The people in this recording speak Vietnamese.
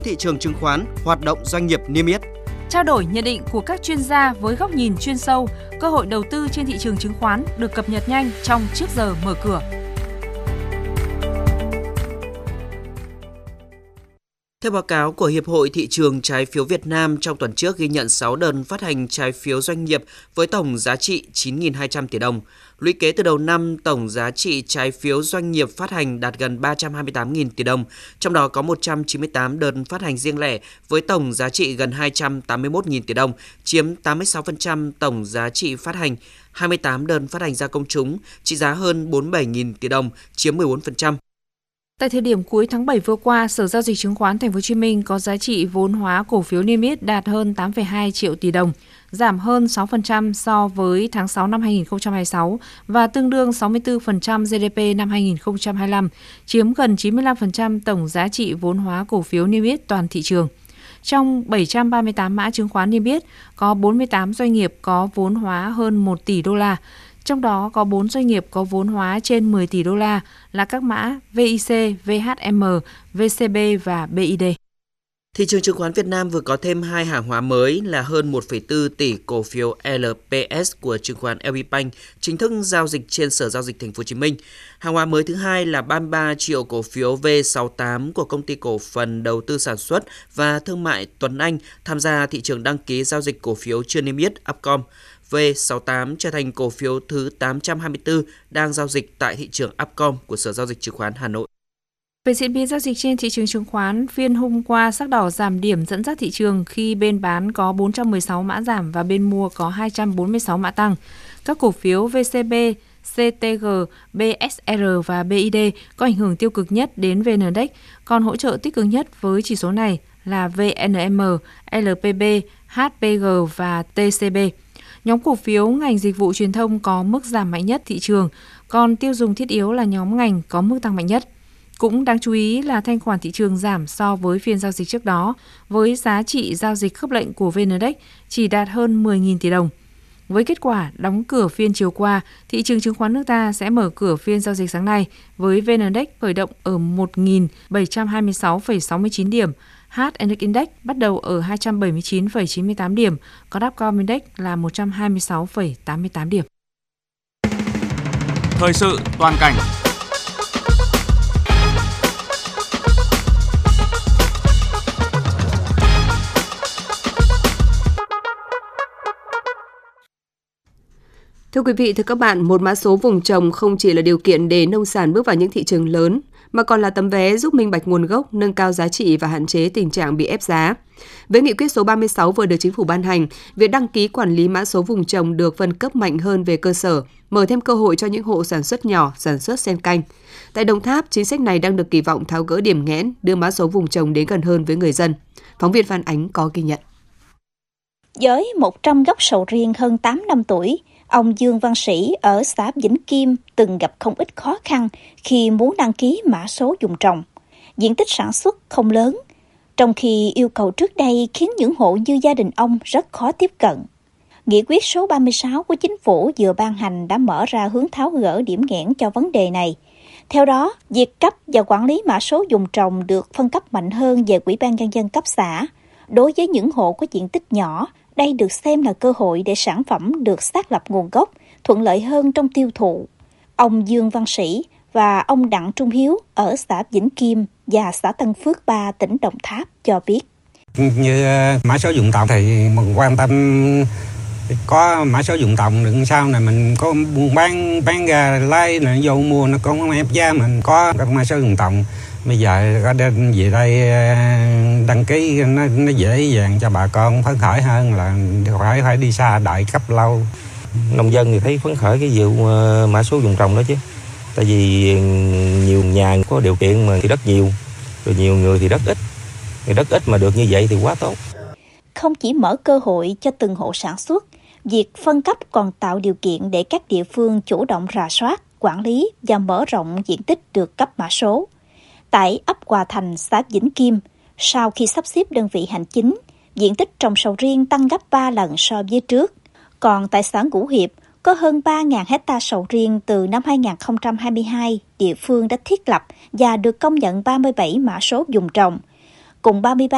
Thị trường chứng khoán, hoạt động doanh nghiệp niêm yết. Trao đổi nhận định của các chuyên gia với góc nhìn chuyên sâu, cơ hội đầu tư trên thị trường chứng khoán được cập nhật nhanh trong trước giờ mở cửa. Theo báo cáo của Hiệp hội Thị trường Trái phiếu Việt Nam, trong tuần trước ghi nhận 6 đợt phát hành trái phiếu doanh nghiệp với tổng giá trị 9.200 tỷ đồng. Lũy kế từ đầu năm, tổng giá trị trái phiếu doanh nghiệp phát hành đạt gần 328.000 tỷ đồng, trong đó có 198 đợt phát hành riêng lẻ với tổng giá trị gần 281.000 tỷ đồng, chiếm 86% tổng giá trị phát hành, 28 đợt phát hành ra công chúng, trị giá hơn 47.000 tỷ đồng, chiếm 14%. Tại thời điểm cuối tháng 7 vừa qua, Sở Giao dịch Chứng khoán Thành phố Hồ Chí Minh có giá trị vốn hóa cổ phiếu niêm yết đạt hơn 8,2 triệu tỷ đồng, giảm hơn 6% so với tháng 6 năm 2026 và tương đương 64% GDP năm 2025, chiếm gần 95% tổng giá trị vốn hóa cổ phiếu niêm yết toàn thị trường. Trong 738 mã chứng khoán niêm yết, có 48 doanh nghiệp có vốn hóa hơn 1 tỷ đô la. Trong đó có 4 doanh nghiệp có vốn hóa trên 10 tỷ đô la là các mã VIC, VHM, VCB và BID. Thị trường chứng khoán Việt Nam vừa có thêm 2 hàng hóa mới là hơn 1,4 tỷ cổ phiếu LPS của chứng khoán LP Bank chính thức giao dịch trên Sở Giao dịch Thành phố Hồ Chí Minh. Hàng hóa mới thứ hai là 33 triệu cổ phiếu V68 của Công ty Cổ phần Đầu tư Sản xuất và Thương mại Tuấn Anh tham gia thị trường đăng ký giao dịch cổ phiếu chưa niêm yết Upcom. V68 trở thành cổ phiếu thứ 824 đang giao dịch tại thị trường Upcom của Sở Giao dịch Chứng khoán Hà Nội. Về diễn biến giao dịch trên thị trường chứng khoán, phiên hôm qua sắc đỏ giảm điểm dẫn dắt thị trường khi bên bán có 416 mã giảm và bên mua có 246 mã tăng. Các cổ phiếu VCB, CTG, BSR và BID có ảnh hưởng tiêu cực nhất đến VN Index, còn hỗ trợ tích cực nhất với chỉ số này là VNM, LPB, HPG và TCB. Nhóm cổ phiếu ngành dịch vụ truyền thông có mức giảm mạnh nhất thị trường, còn tiêu dùng thiết yếu là nhóm ngành có mức tăng mạnh nhất. Cũng đáng chú ý là thanh khoản thị trường giảm so với phiên giao dịch trước đó, với giá trị giao dịch khớp lệnh của VN Index chỉ đạt hơn 10.000 tỷ đồng. Với kết quả đóng cửa phiên chiều qua, thị trường chứng khoán nước ta sẽ mở cửa phiên giao dịch sáng nay với VN Index khởi động ở 1.726,69 điểm, HNX Index bắt đầu ở 279,98 điểm, còn Upcom Index là 126,88 điểm. Thời sự toàn cảnh. Thưa quý vị, thưa các bạn, một mã số vùng trồng không chỉ là điều kiện để nông sản bước vào những thị trường lớn, mà còn là tấm vé giúp minh bạch nguồn gốc, nâng cao giá trị và hạn chế tình trạng bị ép giá. Với nghị quyết số 36 vừa được Chính phủ ban hành, việc đăng ký quản lý mã số vùng trồng được phân cấp mạnh hơn về cơ sở, mở thêm cơ hội cho những hộ sản xuất nhỏ, sản xuất xen canh. Tại Đồng Tháp, chính sách này đang được kỳ vọng tháo gỡ điểm nghẽn, đưa mã số vùng trồng đến gần hơn với người dân. Phóng viên Phan Ánh có ghi nhận. Với 100 gốc sầu riêng hơn 8 năm tuổi, ông Dương Văn Sĩ ở xã Vĩnh Kim từng gặp không ít khó khăn khi muốn đăng ký mã số vùng trồng. Diện tích sản xuất không lớn, trong khi yêu cầu trước đây khiến những hộ như gia đình ông rất khó tiếp cận. Nghị quyết số 36 của Chính phủ vừa ban hành đã mở ra hướng tháo gỡ điểm nghẽn cho vấn đề này. Theo đó, việc cấp và quản lý mã số vùng trồng được phân cấp mạnh hơn về Ủy ban Nhân dân cấp xã. Đối với những hộ có diện tích nhỏ, đây được xem là cơ hội để sản phẩm được xác lập nguồn gốc, thuận lợi hơn trong tiêu thụ. Ông Dương Văn Sĩ và ông Đặng Trung Hiếu ở xã Vĩnh Kim và xã Tân Phước 3, tỉnh Đồng Tháp cho biết. Như mã số vùng trồng thì mình quan tâm có mã số vùng trồng đằng sau này mình có buôn bán ra lấy này vô mua nó cũng không ép giá, mình có mã số vùng trồng. Bây giờ có đến về đây đăng ký nó dễ dàng cho bà con phấn khởi hơn là phải đi xa đợi cấp lâu. Nông dân thì thấy phấn khởi cái vụ mã số vùng trồng đó chứ. Tại vì nhiều nhà có điều kiện mà thì đất nhiều, rồi nhiều người thì đất ít. Thì đất ít mà được như vậy thì quá tốt. Không chỉ mở cơ hội cho từng hộ sản xuất, việc phân cấp còn tạo điều kiện để các địa phương chủ động rà soát, quản lý và mở rộng diện tích được cấp mã số. Tại ấp Hòa Thành, xã Vĩnh Kim, sau khi sắp xếp đơn vị hành chính, diện tích trồng sầu riêng tăng gấp 3 lần so với trước. Còn tại xã Ngũ Hiệp, có hơn 3.000 hectare sầu riêng từ năm 2022, địa phương đã thiết lập và được công nhận 37 mã số vùng trồng, cùng 33